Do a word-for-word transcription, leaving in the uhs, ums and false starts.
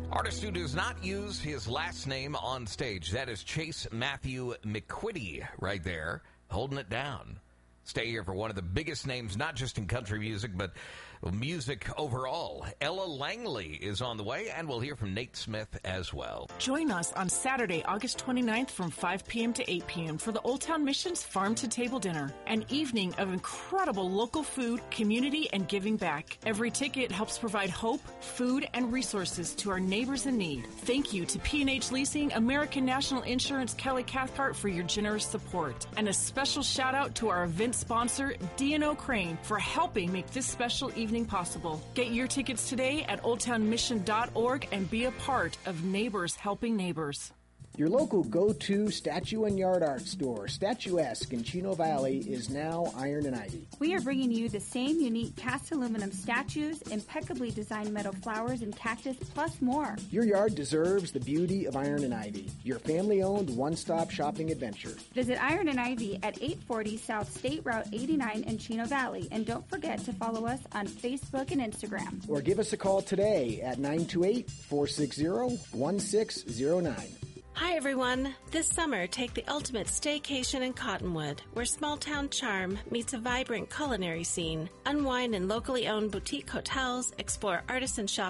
Artist who does not use his last name on stage. That is Chase Matthew McQuitty right there, holding it down. Stay here for one of the biggest names, not just in country music, but music overall. Ella Langley is on the way, and we'll hear from Nate Smith as well. Join us on Saturday, August twenty-ninth from five p.m. to eight p.m. for the Old Town Missions Farm to Table Dinner, an evening of incredible local food, community, and giving back. Every ticket helps provide hope, food, and resources to our neighbors in need. Thank you to P and H Leasing, American National Insurance, Kelly Cathcart for your generous support. And a special shout out to our event sponsor, D and O Crane, for helping make this special evening possible. Get your tickets today at old town mission dot org and be a part of Neighbors Helping Neighbors. Your local go-to statue and yard art store, Statuesque in Chino Valley, is now Iron and Ivy. We are bringing you the same unique cast aluminum statues, impeccably designed metal flowers and cactus, plus more. Your yard deserves the beauty of Iron and Ivy, your family-owned one-stop shopping adventure. Visit Iron and Ivy at eight forty South State Route eighty-nine in Chino Valley, and don't forget to follow us on Facebook and Instagram. Or give us a call today at nine two eight, four six zero, one six zero nine. Hi everyone! This summer, take the ultimate staycation in Cottonwood, where small-town charm meets a vibrant culinary scene. Unwind in locally owned boutique hotels, explore artisan shopping